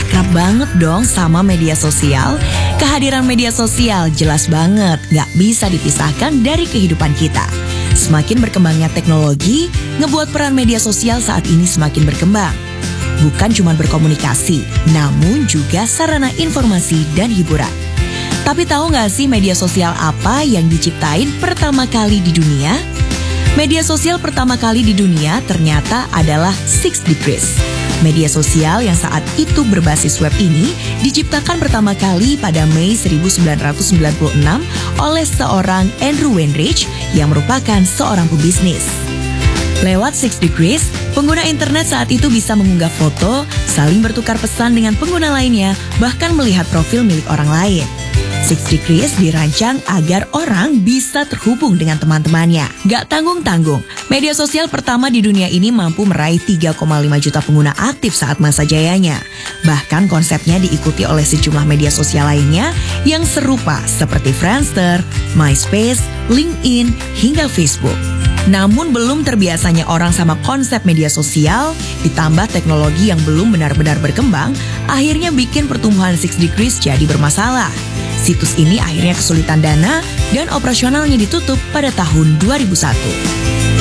akrab banget dong sama media sosial. Kehadiran media sosial jelas banget gak bisa dipisahkan dari kehidupan kita. Semakin berkembangnya teknologi, ngebuat peran media sosial saat ini semakin berkembang. Bukan cuma berkomunikasi, namun juga sarana informasi dan hiburan. Tapi tahu gak sih media sosial apa yang diciptain pertama kali di dunia? Media sosial pertama kali di dunia ternyata adalah 6 Degrees. Media sosial yang saat itu berbasis web ini diciptakan pertama kali pada Mei 1996 oleh seorang Andrew Weinreich yang merupakan seorang pebisnis. Lewat 6 Degrees, pengguna internet saat itu bisa mengunggah foto, saling bertukar pesan dengan pengguna lainnya, bahkan melihat profil milik orang lain. 6 Degrees dirancang agar orang bisa terhubung dengan teman-temannya. Gak tanggung-tanggung, media sosial pertama di dunia ini mampu meraih 3,5 juta pengguna aktif saat masa jayanya. Bahkan konsepnya diikuti oleh sejumlah media sosial lainnya yang serupa seperti Friendster, MySpace, LinkedIn, hingga Facebook. Namun belum terbiasanya orang sama konsep media sosial, ditambah teknologi yang belum benar-benar berkembang, akhirnya bikin pertumbuhan 6 Degrees jadi bermasalah. Situs ini akhirnya kesulitan dana dan operasionalnya ditutup pada tahun 2001.